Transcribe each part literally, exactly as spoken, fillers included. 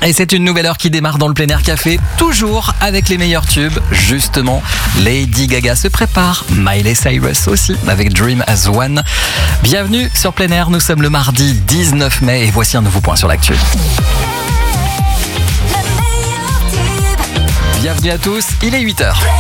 Et c'est une nouvelle heure qui démarre dans le Plein Air Café, toujours avec les meilleurs tubes. Justement, Lady Gaga se prépare, Miley Cyrus aussi, avec Dream as One. Bienvenue sur Plein Air, nous sommes le mardi dix-neuf mai et voici un nouveau point sur l'actu. Bienvenue à tous, il est huit heures.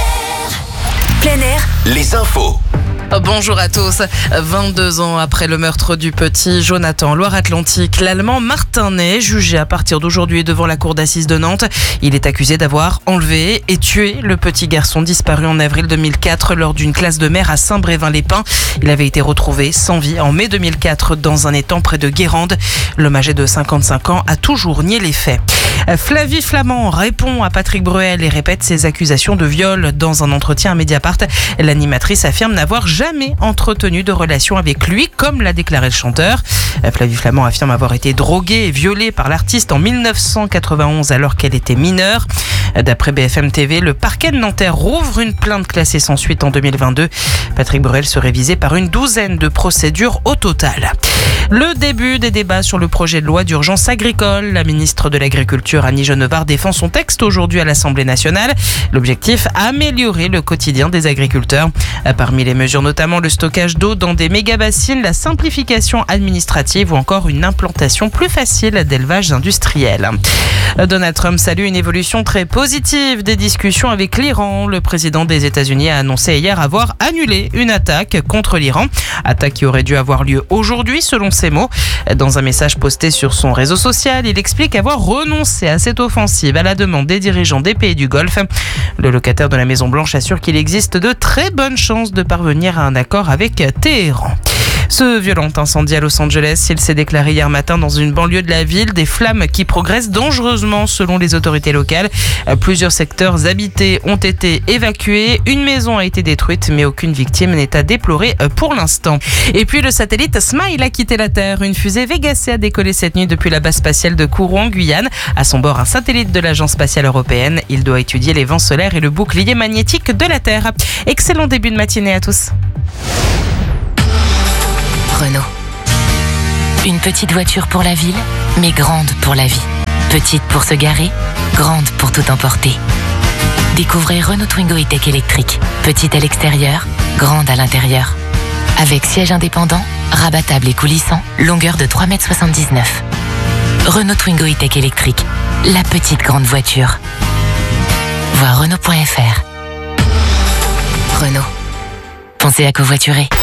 Plein Air, les infos. Bonjour à tous. vingt-deux ans après le meurtre du petit Jonathan, Loire-Atlantique, l'Allemand Martin Ney, jugé à partir d'aujourd'hui devant la cour d'assises de Nantes. Il est accusé d'avoir enlevé et tué le petit garçon disparu en avril deux mille quatre lors d'une classe de mer à Saint-Brévin-les-Pins. Il avait été retrouvé sans vie en mai deux mille quatre dans un étang près de Guérande. L'homme âgé de cinquante-cinq ans a toujours nié les faits. Flavie Flament répond à Patrick Bruel et répète ses accusations de viol. Dans un entretien à Mediapart, l'animatrice affirme n'avoir jamais entretenu de relation avec lui, comme l'a déclaré le chanteur. Flavie Flament affirme avoir été droguée et violée par l'artiste en dix-neuf cent quatre-vingt-onze alors qu'elle était mineure. D'après B F M T V, le parquet de Nanterre rouvre une plainte classée sans suite en deux mille vingt-deux. Patrick Bruel serait visé par une douzaine de procédures au total. Le début des débats sur le projet de loi d'urgence agricole. La ministre de l'Agriculture, Annie Genevard, défend son texte aujourd'hui à l'Assemblée nationale. L'objectif, améliorer le quotidien des agriculteurs. Parmi les mesures, notamment le stockage d'eau dans des méga-bassines, la simplification administrative ou encore une implantation plus facile d'élevage industriel. Donald Trump salue une évolution très positive des discussions avec l'Iran. Le président des États-Unis a annoncé hier avoir annulé une attaque contre l'Iran. Attaque qui aurait dû avoir lieu aujourd'hui, selon ses mots. Dans un message posté sur son réseau social, il explique avoir renoncé à cette offensive à la demande des dirigeants des pays du Golfe. Le locataire de la Maison-Blanche assure qu'il existe de très bonnes chances de parvenir à un accord avec Téhéran. Ce violent incendie à Los Angeles, il s'est déclaré hier matin dans une banlieue de la ville. Des flammes qui progressent dangereusement selon les autorités locales. Plusieurs secteurs habités ont été évacués. Une maison a été détruite, mais aucune victime n'est à déplorer pour l'instant. Et puis le satellite Smile a quitté la Terre. Une fusée Vega C a décollé cette nuit depuis la base spatiale de Kourou en Guyane. À son bord, un satellite de l'Agence spatiale européenne. Il doit étudier les vents solaires et le bouclier magnétique de la Terre. Excellent début de matinée à tous. Renault. Une petite voiture pour la ville, mais grande pour la vie. Petite pour se garer, grande pour tout emporter. Découvrez Renault Twingo E-Tech électrique. Petite à l'extérieur, grande à l'intérieur. Avec siège indépendant, rabattable et coulissant, longueur de trois mètres soixante-dix-neuf. Renault Twingo E-Tech électrique, la petite grande voiture. Voir Renault point F R. Renault. Pensez à covoiturer.